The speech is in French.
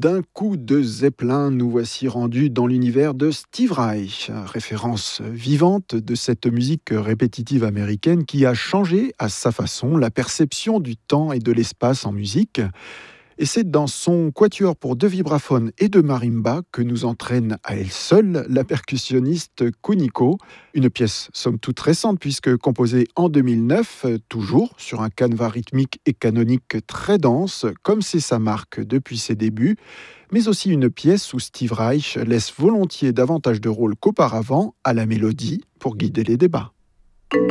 d'un coup de Zeppelin, nous voici rendus dans l'univers de Steve Reich, référence vivante de cette musique répétitive américaine qui a changé à sa façon la perception du temps et de l'espace en musique. Et c'est dans son quatuor pour deux vibraphones et deux marimbas que nous entraîne à elle seule la percussionniste Kuniko. Une pièce somme toute récente puisque composée en 2009, toujours sur un canevas rythmique et canonique très dense, comme c'est sa marque depuis ses débuts, mais aussi une pièce où Steve Reich laisse volontiers davantage de rôle qu'auparavant à la mélodie pour guider les débats.